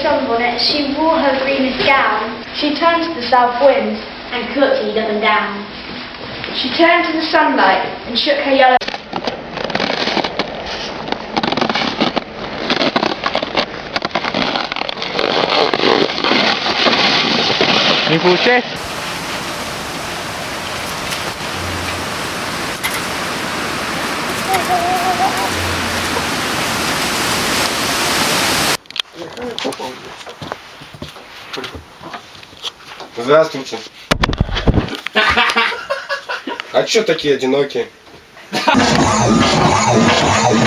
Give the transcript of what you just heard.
sunbonnet, she wore her greenest gown. She turned to the south wind and curtsied up and down. She turned to the sunlight and shook her yellow. Mi puce? Здравствуйте. А чё такие одинокие?